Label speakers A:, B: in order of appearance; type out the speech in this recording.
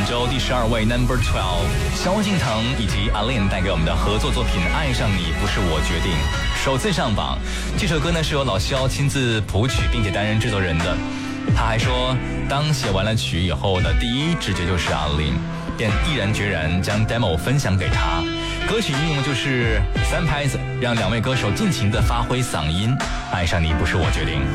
A: 本周第12位 Number 12， 萧敬腾以及阿令带给我们的合作作品《爱上你不是我决定》首次上榜。这首歌呢是由老萧亲自谱曲并且担任制作人的。他还说，当写完了曲以后的第一直觉就是阿令，便毅然决然将 demo 分享给他。歌曲应用就是3拍子，让2位歌手尽情地发挥嗓音。爱上你不是我决定。